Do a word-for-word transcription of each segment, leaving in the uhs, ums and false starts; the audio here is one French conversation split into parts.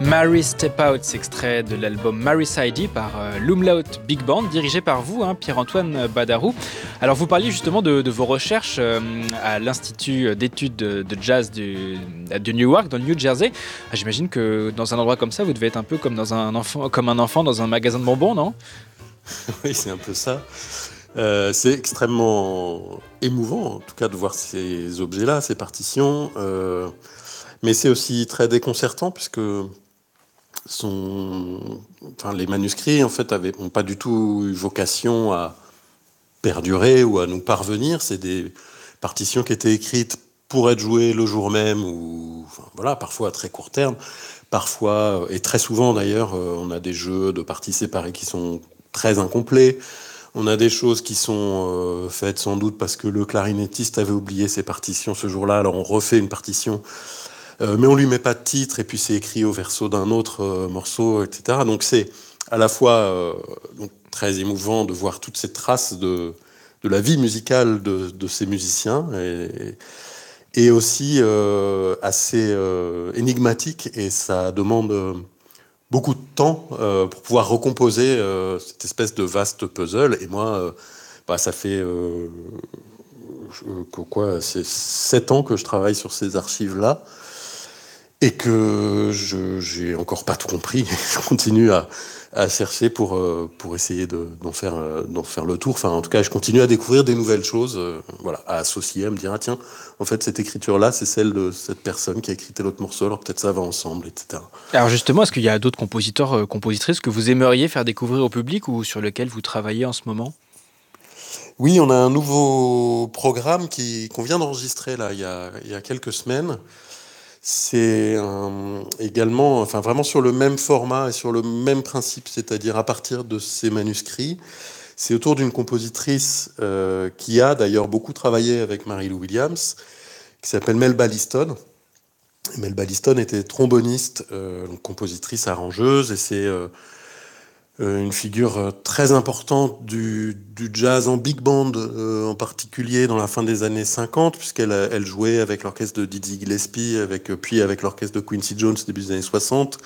Mary Step Out, extrait de l'album Mary Sidey par euh, l'Umlaut Big Band, dirigé par vous, hein, Pierre-Antoine Badarou. Alors vous parliez justement de, de vos recherches euh, à l'Institut d'études de, de jazz du, de Newark, dans le New Jersey. Ah, j'imagine que dans un endroit comme ça, vous devez être un peu comme, dans un, enfant, comme un enfant dans un magasin de bonbons, non ? Oui, c'est un peu ça. Euh, c'est extrêmement émouvant, en tout cas, de voir ces objets-là, ces partitions. Euh, mais c'est aussi très déconcertant, puisque sont, enfin, les manuscrits, en fait, n'ont pas du tout eu vocation à perdurer ou à nous parvenir. C'est des partitions qui étaient écrites pour être jouées le jour même, ou enfin, voilà, parfois à très court terme. Parfois, et très souvent d'ailleurs, on a des jeux de parties séparées qui sont très incomplets. On a des choses qui sont euh, faites sans doute parce que le clarinettiste avait oublié ses partitions ce jour-là, alors on refait une partition, euh, mais on lui met pas de titre, et puis c'est écrit au verso d'un autre euh, morceau, et cetera. Donc c'est à la fois euh, donc, très émouvant de voir toutes ces traces de, de la vie musicale de, de ces musiciens, et, et aussi euh, assez euh, énigmatique, et ça demande... Euh, beaucoup de temps euh, pour pouvoir recomposer euh, cette espèce de vaste puzzle. Et moi, euh, bah, ça fait euh, je, quoi, c'est sept ans que je travaille sur ces archives-là et que je j'ai encore pas tout compris. Je continue à, à chercher pour euh, pour essayer de, d'en faire euh, d'en faire le tour. Enfin, en tout cas, je continue à découvrir des nouvelles choses. Euh, voilà, à associer, à me dire ah tiens, en fait, cette écriture-là, c'est celle de cette personne qui a écrit tel autre morceau. Alors peut-être ça va ensemble, et cetera. Alors justement, est-ce qu'il y a d'autres compositeurs, euh, compositrices que vous aimeriez faire découvrir au public ou sur lesquels vous travaillez en ce moment ? Oui, on a un nouveau programme qui, qu'on vient d'enregistrer là, il y a, il y a quelques semaines. C'est un, également, enfin vraiment sur le même format et sur le même principe, c'est-à-dire à partir de ces manuscrits. C'est autour d'une compositrice euh, qui a d'ailleurs beaucoup travaillé avec Mary-Lou Williams, qui s'appelle Melba Liston. Melba Liston était tromboniste, euh, donc compositrice, arrangeuse, et c'est euh, une figure très importante du, du jazz en big band, euh, en particulier dans la fin des années cinquante, puisqu'elle elle jouait avec l'orchestre de Dizzy Gillespie, avec, puis avec l'orchestre de Quincy Jones début des années soixante.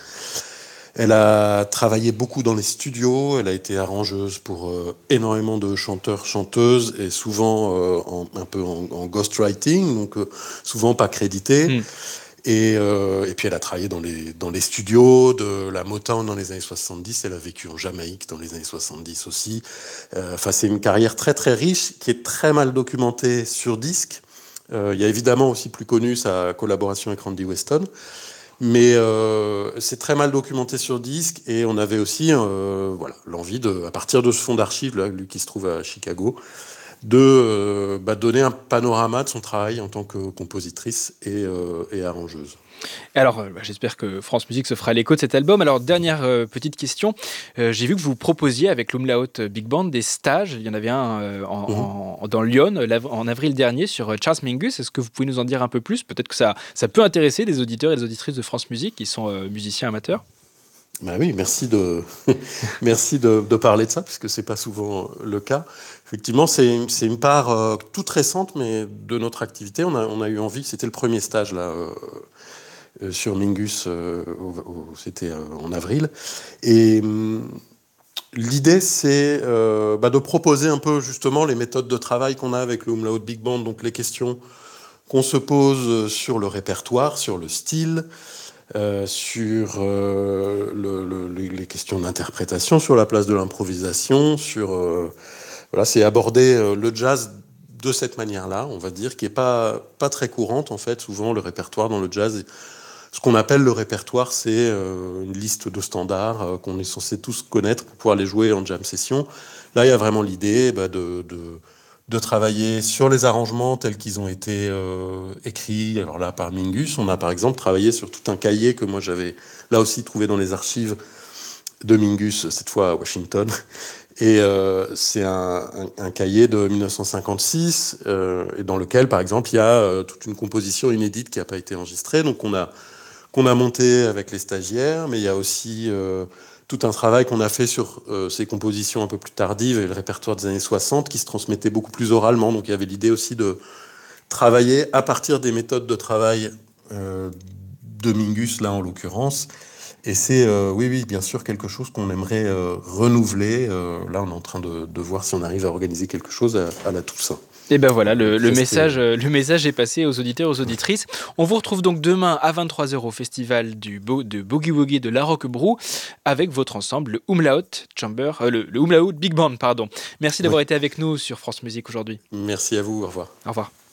Elle a travaillé beaucoup dans les studios, elle a été arrangeuse pour euh, énormément de chanteurs, chanteuses, et souvent euh, en, un peu en, en ghostwriting, donc euh, souvent pas crédité. Mm. Et, euh, et puis elle a travaillé dans les, dans les studios de la Motown dans les années soixante-dix, elle a vécu en Jamaïque dans les années soixante-dix aussi. Euh, enfin, c'est une carrière très très riche, qui est très mal documentée sur disque. Euh, il y a évidemment aussi plus connu sa collaboration avec Randy Weston, mais euh, c'est très mal documenté sur disque, et on avait aussi euh, voilà, l'envie, de, à partir de ce fonds d'archives, là, lui qui se trouve à Chicago, de euh, bah, donner un panorama de son travail en tant que compositrice et, euh, et arrangeuse. Alors, euh, bah, j'espère que France Musique se fera l'écho de cet album. Alors, dernière euh, petite question. Euh, j'ai vu que vous proposiez avec l'Umlaut Big Band des stages. Il y en avait un euh, en, mmh. en, dans Lyon en avril dernier sur Charles Mingus. Est-ce que vous pouvez nous en dire un peu plus ? Peut-être que ça, ça peut intéresser les auditeurs et les auditrices de France Musique qui sont euh, musiciens amateurs. Ben oui, merci de merci de, de parler de ça, puisque c'est pas souvent le cas. Effectivement, c'est c'est une part euh, toute récente, mais de notre activité, on a on a eu envie. C'était le premier stage là euh, euh, sur Mingus, euh, au, au, c'était euh, en avril, et hum, l'idée c'est euh, bah, de proposer un peu justement les méthodes de travail qu'on a avec le Umlaut Big Band, donc les questions qu'on se pose sur le répertoire, sur le style. Euh, sur euh, le, le, les questions d'interprétation, sur la place de l'improvisation, sur euh, voilà, c'est aborder euh, le jazz de cette manière-là, on va dire, qui est pas pas très courante en fait. Souvent, le répertoire dans le jazz, ce qu'on appelle le répertoire, c'est euh, une liste de standards euh, qu'on est censé tous connaître pour pouvoir les jouer en jam session. Là, il y a vraiment l'idée bah, de, de de travailler sur les arrangements tels qu'ils ont été euh, écrits. Alors là, par Mingus, on a par exemple travaillé sur tout un cahier que moi j'avais là aussi trouvé dans les archives de Mingus, cette fois à Washington. Et euh, c'est un, un, un cahier de dix-neuf cent cinquante-six, euh, et dans lequel, par exemple, il y a euh, toute une composition inédite qui n'a pas été enregistrée, donc on a, qu'on a monté avec les stagiaires, mais il y a aussi... Euh, tout un travail qu'on a fait sur euh, ces compositions un peu plus tardives et le répertoire des années soixante qui se transmettait beaucoup plus oralement. Donc il y avait l'idée aussi de travailler à partir des méthodes de travail euh, Domingus là en l'occurrence. Et c'est, euh, oui, oui, bien sûr, quelque chose qu'on aimerait euh, renouveler. Euh, là, on est en train de, de voir si on arrive à organiser quelque chose à, à la Toussaint. Et ben voilà, le, le, Ça, message, c'était- le message est passé aux auditeurs, aux auditrices. On vous retrouve donc demain à vingt-trois heures au festival du Bo- de Boogie Woogie de La Roquebrou avec votre ensemble, le Umlaut Chamber, euh, le, le Umlaut Big Band, pardon. Merci d'avoir Oui. été avec nous sur France Musique aujourd'hui. Merci à vous, au revoir. Au revoir.